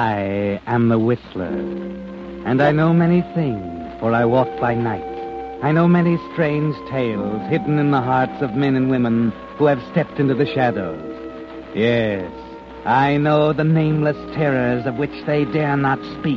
I am the Whistler, and I know many things, for I walk by night. I know many strange tales hidden in the hearts of men and women who have stepped into the shadows. Yes, I know the nameless terrors of which they dare not speak.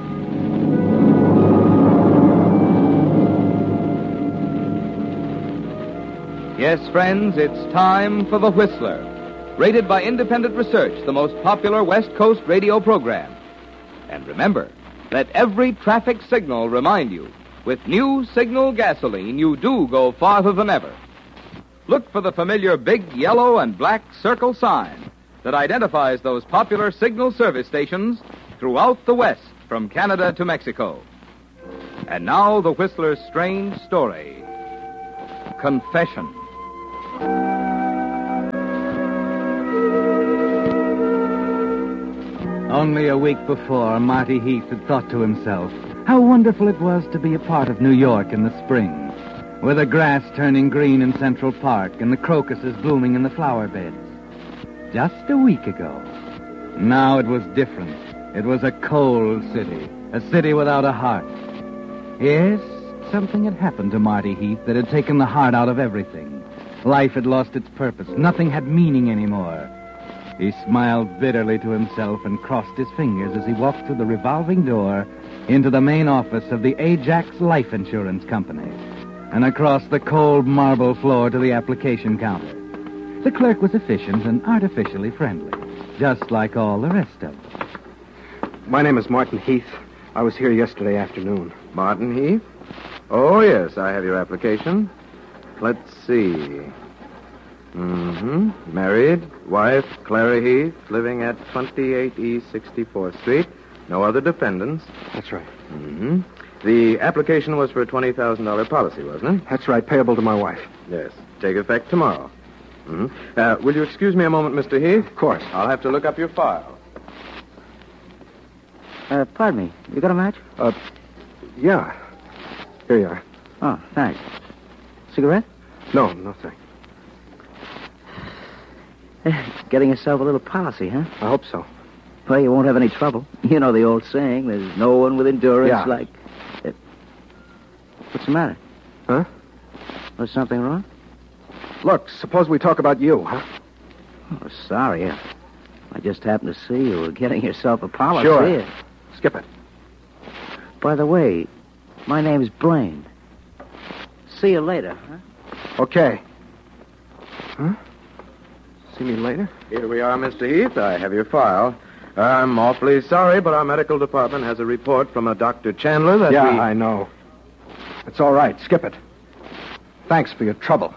Yes, friends, it's time for The Whistler. Rated by Independent Research, the most popular West Coast radio program. And remember, let every traffic signal remind you, with new Signal gasoline, you do go farther than ever. Look for the familiar big yellow and black circle sign that identifies those popular Signal service stations throughout the West, from Canada to Mexico. And now, the Whistler's strange story. Confession. Only a week before, Marty Heath had thought to himself how wonderful it was to be a part of New York in the spring, with the grass turning green in Central Park and the crocuses blooming in the flower beds. Just a week ago. Now it was different. It was a cold city, a city without a heart. Yes, something had happened to Marty Heath that had taken the heart out of everything. Life had lost its purpose. Nothing had meaning anymore. He smiled bitterly to himself and crossed his fingers as he walked through the revolving door into the main office of the Ajax Life Insurance Company and across the cold marble floor to the application counter. The clerk was efficient and artificially friendly, just like all the rest of them. My name is Martin Heath. I was here yesterday afternoon. Martin Heath? Oh, yes, I have your application. Let's see. Married, wife, Clara Heath, living at 28 East 64th Street. No other dependents. That's right. The application was for a $20,000 policy, wasn't it? That's right, payable to my wife. Yes. Take effect tomorrow. Will you excuse me a moment, Mr. Heath? Of course. I'll have to look up your file. Pardon me. You got a match? Yeah. Here you are. Oh, thanks. Cigarette? No, thanks. Getting yourself a little policy, huh? I hope so. Well, you won't have any trouble. You know the old saying, there's no one with endurance like... What's the matter? Huh? Was something wrong? Look, suppose we talk about you, huh? Oh, sorry. I just happened to see you were getting yourself a policy. Sure. Skip it. By the way, my name's Blaine. See you later, huh? Okay. Huh? See me later? Here we are, Mr. Heath. I have your file. I'm awfully sorry, but our medical department has a report from a Dr. Chandler that I know. It's all right. Skip it. Thanks for your trouble.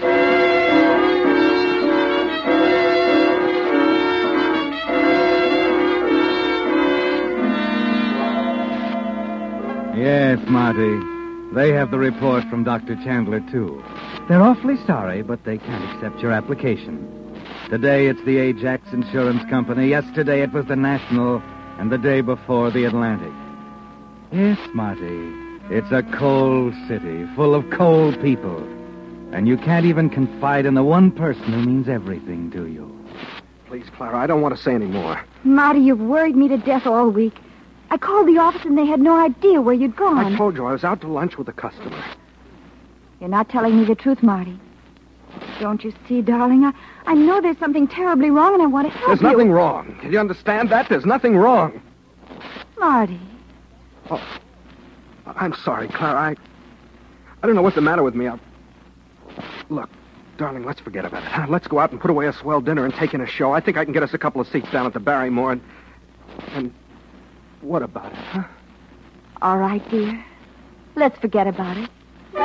Yes, Marty. They have the report from Dr. Chandler, too. They're awfully sorry, but they can't accept your application. Today it's the Ajax Insurance Company. Yesterday it was the National, and the day before the Atlantic. Yes, Marty, it's a cold city, full of cold people. And you can't even confide in the one person who means everything to you. Please, Clara, I don't want to say any more. Marty, you've worried me to death all week. I called the office and they had no idea where you'd gone. I told you I was out to lunch with a customer. You're not telling me the truth, Marty. Don't you see, darling? I know there's something terribly wrong and I want to help There's you. nothing wrong. Did you understand that? There's nothing wrong. Marty. Oh, I'm sorry, Clara. I don't know what's the matter with me. Look, darling, let's forget about it. Huh? Let's go out and put away a swell dinner and take in a show. I think I can get us a couple of seats down at the Barrymore and what about it, huh? All right, dear. Let's forget about it.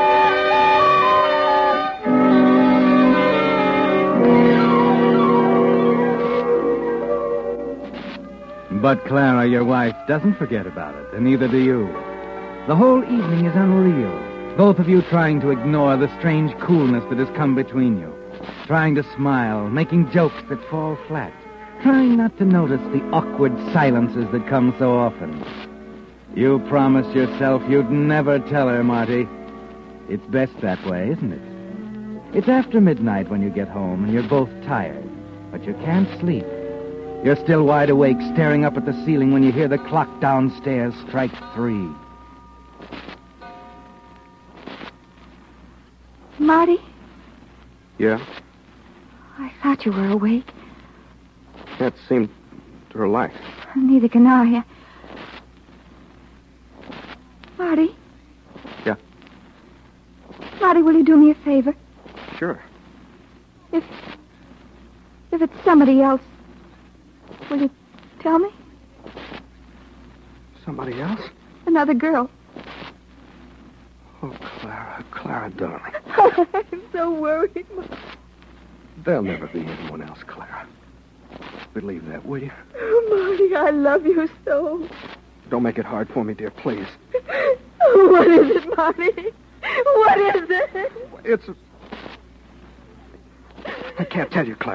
But Clara, your wife, doesn't forget about it, and neither do you. The whole evening is unreal. Both of you trying to ignore the strange coolness that has come between you. Trying to smile, making jokes that fall flat. Trying not to notice the awkward silences that come so often. You promised yourself you'd never tell her, Marty. It's best that way, isn't it? It's after midnight when you get home and you're both tired, but you can't sleep. You're still wide awake, staring up at the ceiling when you hear the clock downstairs strike 3. Marty, Yeah? I thought you were awake. That seemed to relax. Neither can I. Marty? Yeah? Marty, will you do me a favor? Sure. If it's somebody else, will you tell me? Somebody else? Another girl. Oh, Clara, darling. I'm so worried. There'll never be anyone else, Clara. Believe that, will you? Oh, Marty, I love you so. Don't make it hard for me, dear, please. What is it, Marty? What is it? It's... I can't tell you, Clara.